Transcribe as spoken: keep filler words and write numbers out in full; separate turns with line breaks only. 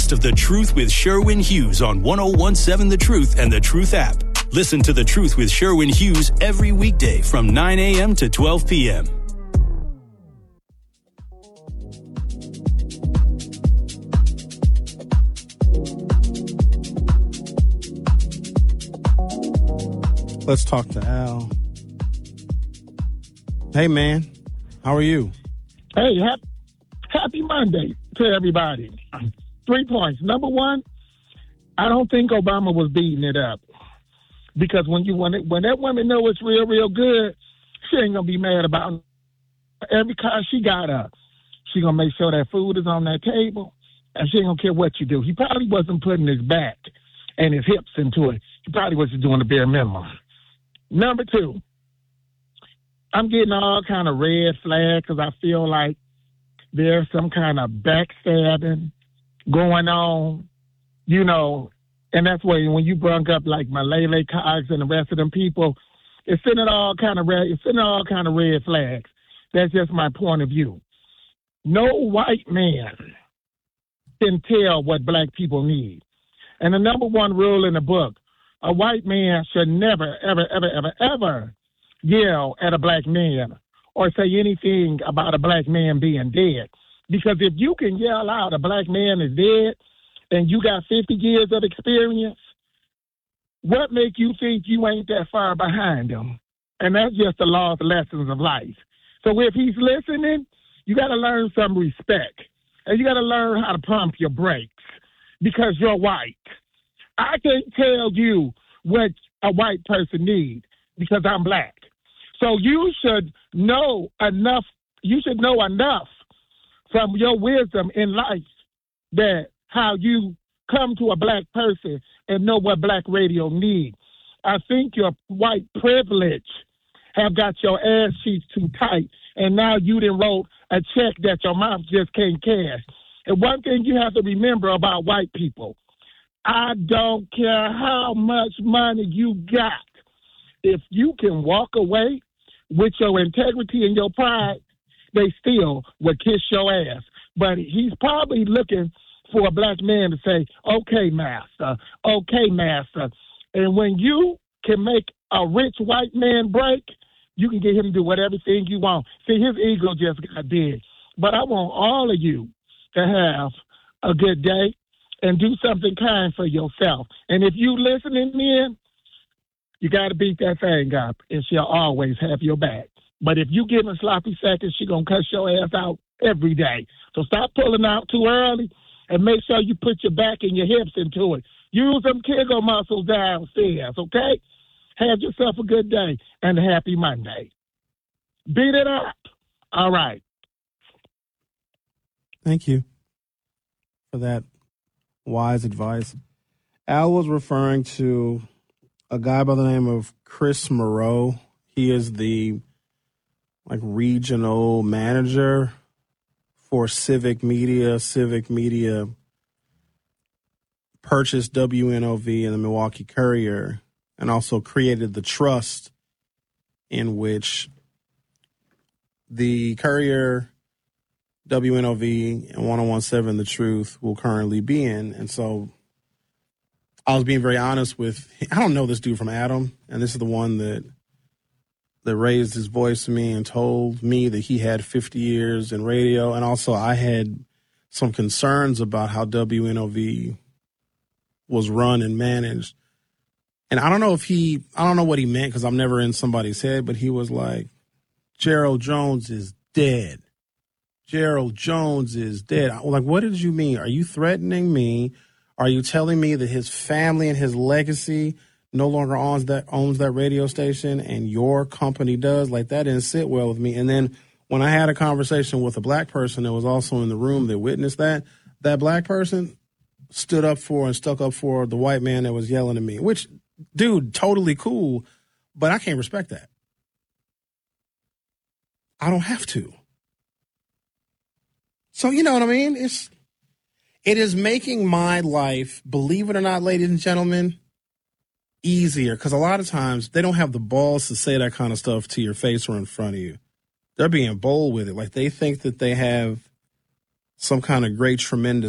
podcast of The Truth with Sherwin Hughes on one oh one seven The Truth and The Truth app. Listen to The Truth with Sherwin Hughes every weekday from nine a.m. to twelve p.m.
Let's talk to Al. Hey, man. How are you?
Hey, happy, happy Monday to everybody. Three points. Number one, I don't think Obama was beating it up. Because when you when, it, when that woman know it's real, real good, she ain't going to be mad about it. Every car she got up, she going to make sure that food is on that table, and she ain't going to care what you do. He probably wasn't putting his back and his hips into it. He probably was just doing the bare minimum. Number two, I'm getting all kind of red flags because I feel like there's some kind of backstabbing going on, you know, and that's why when you brought up like Malele Cox and the rest of them people, it's sending all kind of red, it's sending all kind of red flags. That's just my point of view. No white man can tell what black people need. And the number one rule in the book, a white man should never, ever, ever, ever, ever yell at a black man or say anything about a black man being dead. Because if you can yell out a black man is dead and you got fifty years of experience, what make you think you ain't that far behind him? And that's just the lost lessons of life. So if he's listening, you got to learn some respect. And you got to learn how to pump your brakes because you're white. I can't tell you what a white person needs because I'm black. So you should know enough, you should know enough from your wisdom in life that how you come to a black person and know what black radio needs. I think your white privilege have got your ass cheeks too tight, and now you done wrote a check that your mouth just can't cash. And one thing you have to remember about white people, I don't care how much money you got. If you can walk away with your integrity and your pride, they still will kiss your ass. But he's probably looking for a black man to say, okay, master, okay, master. And when you can make a rich white man break, you can get him to do whatever thing you want. See, his ego just got big. But I want all of you to have a good day and do something kind for yourself. And if you listening in, you got to beat that thing up, and she'll always have your back. But if you give her sloppy seconds, she going to cuss your ass out every day. So stop pulling out too early and make sure you put your back and your hips into it. Use them Kegel muscles downstairs, okay? Have yourself a good day and a happy Monday. Beat it up. All right.
Thank you for that wise advice. Al was referring to a guy by the name of Chris Moreau. He is the like regional manager for Civic Media. Civic Media purchased W N O V and the Milwaukee Courier and also created the trust in which the Courier, W N O V, and one oh one seven The Truth will currently be in. And so I was being very honest with, I don't know this dude from Adam, and this is the one that that raised his voice to me and told me that he had fifty years in radio. And also I had some concerns about how W N O V was run and managed. And I don't know if he, I don't know what he meant because I'm never in somebody's head, but he was like, Gerald Jones is dead. Gerald Jones is dead. I was like, what did you mean? Are you threatening me? Are you telling me that his family and his legacy no longer owns that owns that radio station and your company does? Like, that didn't sit well with me. And then when I had a conversation with a black person that was also in the room that witnessed that, that black person stood up for and stuck up for the white man that was yelling at me, which, dude, totally cool, but I can't respect that. I don't have to. So, you know what I mean? It's, it is making my life, believe it or not, ladies and gentlemen, easier. Because a lot of times they don't have the balls to say that kind of stuff to your face or in front of you. They're being bold with it. Like they think that they have some kind of great, tremendous